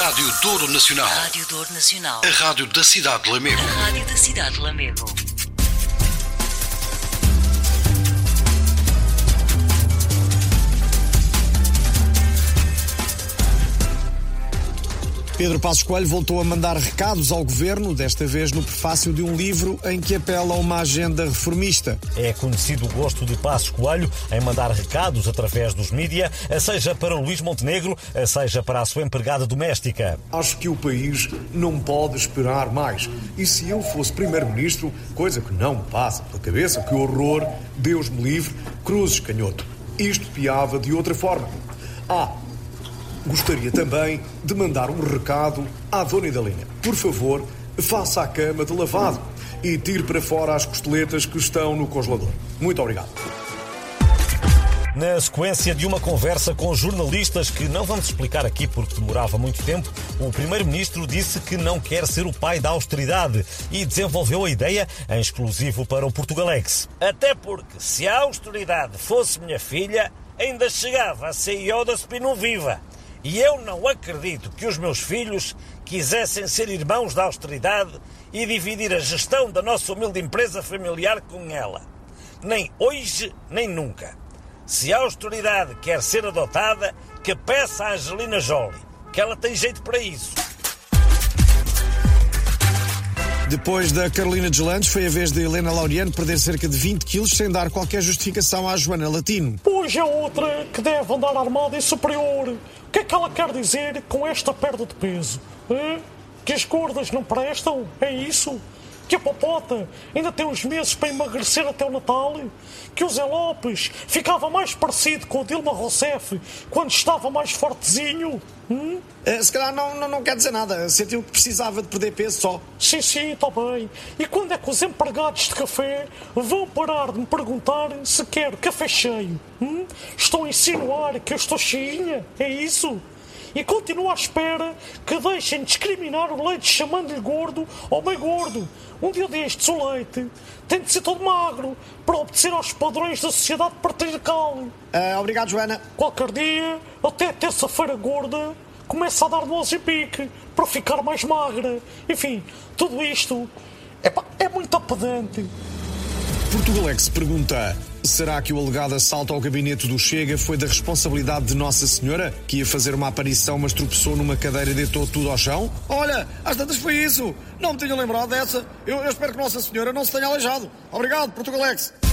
Rádio Douro Nacional. Rádio Douro Nacional. A rádio da cidade de Lamego. A rádio da cidade de Lamego. Pedro Passos Coelho voltou a mandar recados ao governo, desta vez no prefácio de um livro em que apela a uma agenda reformista. É conhecido o gosto de Passos Coelho em mandar recados através dos mídia, seja para Luís Montenegro, seja para a sua empregada doméstica. Acho que o país não pode esperar mais. E se eu fosse primeiro-ministro, coisa que não me passa pela cabeça, que horror, Deus me livre, cruzes canhoto. Isto piava de outra forma. Gostaria também de mandar um recado à Dona Idalina. Por favor, faça a cama de lavado e tire para fora as costeletas que estão no congelador. Muito obrigado. Na sequência de uma conversa com jornalistas que não vamos explicar aqui porque demorava muito tempo, o primeiro-ministro disse que não quer ser o pai da austeridade e desenvolveu a ideia em exclusivo para o Portugalex. Até porque, se a austeridade fosse minha filha, ainda chegava a CEO da Spinu Viva. E eu não acredito que os meus filhos quisessem ser irmãos da austeridade e dividir a gestão da nossa humilde empresa familiar com ela. Nem hoje, nem nunca. Se a austeridade quer ser adotada, que peça a Angelina Jolie, que ela tem jeito para isso. Depois da Carolina Deslandes, foi a vez de Helena Laureano perder cerca de 20 quilos sem dar qualquer justificação à Joana Latino. Hoje é outra que deve andar armada e superior. O que é que ela quer dizer com esta perda de peso? Que as gordas não prestam? É isso? Que a Popota ainda tem uns meses para emagrecer até o Natal? Que o Zé Lopes ficava mais parecido com o Dilma Rousseff quando estava mais fortezinho? Se calhar não quer dizer nada. Sentiu que precisava de perder peso só. Sim, está bem. E quando é que os empregados de café vão parar de me perguntar se quero café cheio? Estão a insinuar que eu estou cheinha? É isso? E continuo à espera que deixem de discriminar o leite chamando-lhe gordo ou bem gordo. Um dia destes o leite tem de ser todo magro para obedecer aos padrões da sociedade patriarcal. Obrigado, Joana. Qualquer dia, até terça-feira gorda, começa a dar no Ozempic para ficar mais magra. Enfim, tudo isto é muito pedante. Portugalex pergunta: será que o alegado assalto ao gabinete do Chega foi da responsabilidade de Nossa Senhora, que ia fazer uma aparição, mas tropeçou numa cadeira e deitou tudo ao chão? Olha, às tantas foi isso. Não me tinha lembrado dessa. Eu espero que Nossa Senhora não se tenha aleijado. Obrigado, Portugalex.